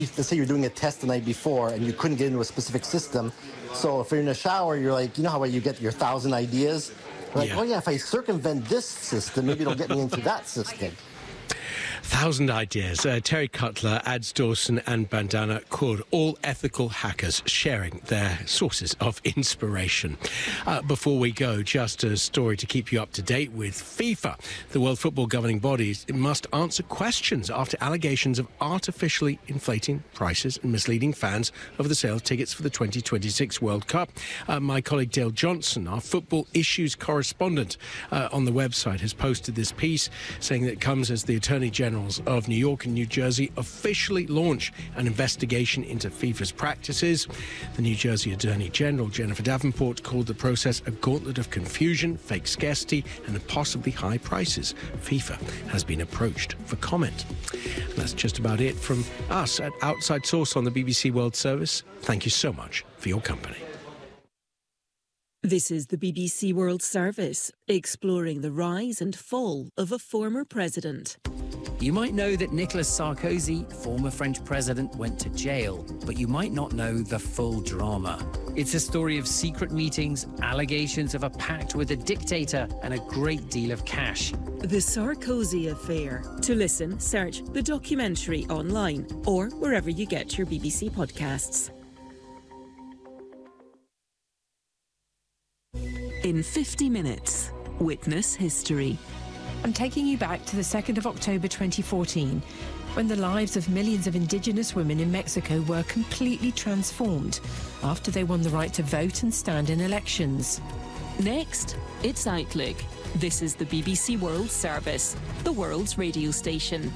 Let's say you're doing a test the night before and you couldn't get into a specific system. So if you're in a shower, you're like, you know how you get your 1,000 ideas? Like, oh yeah, if I circumvent this system, maybe it'll get me into that system. 1,000 ideas. Terry Cutler, Ads Dawson and Bandana Kaur, all ethical hackers sharing their sources of inspiration. Before we go, just a story to keep you up to date with. FIFA, the World Football governing body, must answer questions after allegations of artificially inflating prices and misleading fans over the sale of tickets for the 2026 World Cup. My colleague Dale Johnson, our football issues correspondent on the website, has posted this piece saying that it comes as the Attorney Generals of New York and New Jersey officially launch an investigation into FIFA's practices. The New Jersey Attorney General, Jennifer Davenport, called the process a gauntlet of confusion, fake scarcity and possibly high prices. FIFA has been approached for comment. That's just about it from us at Outside Source on the BBC World Service. Thank you so much for your company. This is the BBC World Service, exploring the rise and fall of a former president. You might know that Nicolas Sarkozy, former French president, went to jail, but you might not know the full drama. It's a story of secret meetings, allegations of a pact with a dictator, and a great deal of cash. The Sarkozy Affair. To listen, search the documentary online or wherever you get your BBC podcasts. In 50 minutes, witness history. I'm taking you back to the 2nd of October 2014, when the lives of millions of indigenous women in Mexico were completely transformed after they won the right to vote and stand in elections. Next, it's Outlook. This is the BBC World Service, the world's radio station.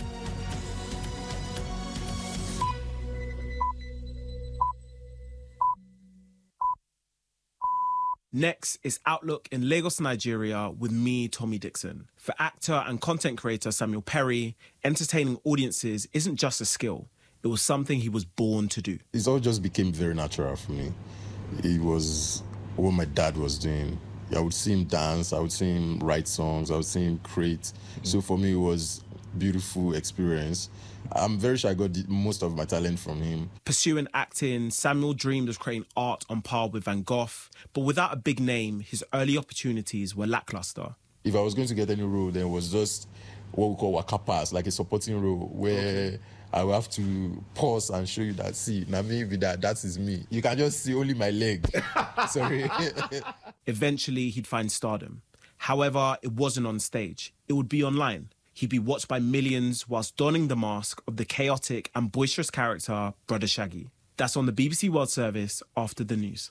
Next is Outlook in Lagos, Nigeria, with me, Tommy Dixon. For actor and content creator Samuel Perry, entertaining audiences isn't just a skill. It was something he was born to do. It all just became very natural for me. It was what my dad was doing. I would see him dance, I would see him write songs, I would see him create. So for me, it was a beautiful experience. I'm very sure I got most of my talent from him. Pursuing acting, Samuel dreamed of creating art on par with Van Gogh, but without a big name, his early opportunities were lackluster. If I was going to get any role, then it was just what we call waka pass, like a supporting role, where I will have to pause and show you that, see, now maybe that is me. You can just see only my leg. Sorry. Eventually, he'd find stardom. However, it wasn't on stage. It would be online. He'd be watched by millions whilst donning the mask of the chaotic and boisterous character, Brother Shaggy. That's on the BBC World Service after the news.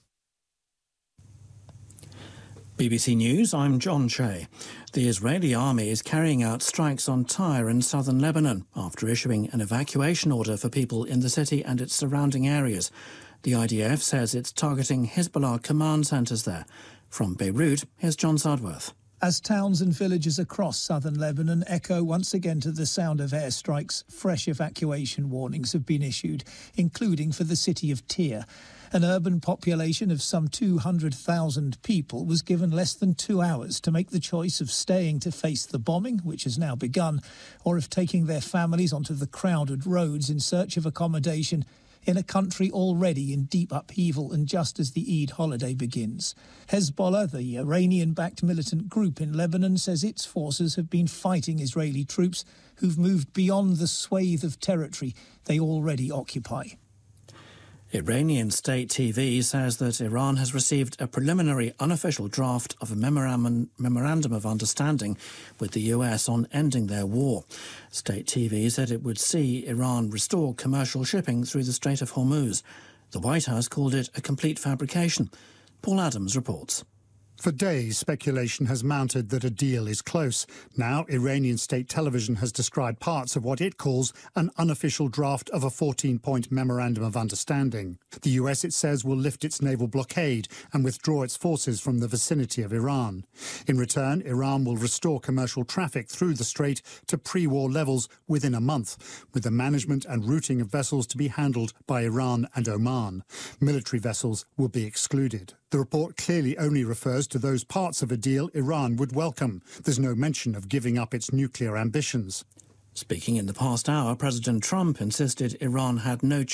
BBC News, I'm John Shea. The Israeli army is carrying out strikes on Tyre in southern Lebanon after issuing an evacuation order for people in the city and its surrounding areas. The IDF says it's targeting Hezbollah command centres there. From Beirut, here's John Sardworth. As towns and villages across southern Lebanon echo once again to the sound of airstrikes, fresh evacuation warnings have been issued, including for the city of Tyre. An urban population of some 200,000 people was given less than 2 hours to make the choice of staying to face the bombing, which has now begun, or of taking their families onto the crowded roads in search of accommodation in a country already in deep upheaval and just as the Eid holiday begins. Hezbollah, the Iranian-backed militant group in Lebanon, says its forces have been fighting Israeli troops who've moved beyond the swathe of territory they already occupy. Iranian state TV says that Iran has received a preliminary unofficial draft of a memorandum of understanding with the US on ending their war. State TV said it would see Iran restore commercial shipping through the Strait of Hormuz. The White House called it a complete fabrication. Paul Adams reports. For days, speculation has mounted that a deal is close. Now, Iranian state television has described parts of what it calls an unofficial draft of a 14-point memorandum of understanding. The US, it says, will lift its naval blockade and withdraw its forces from the vicinity of Iran. In return, Iran will restore commercial traffic through the strait to pre-war levels within a month, with the management and routing of vessels to be handled by Iran and Oman. Military vessels will be excluded. The report clearly only refers to those parts of a deal Iran would welcome. There's no mention of giving up its nuclear ambitions. Speaking in the past hour, President Trump insisted Iran had no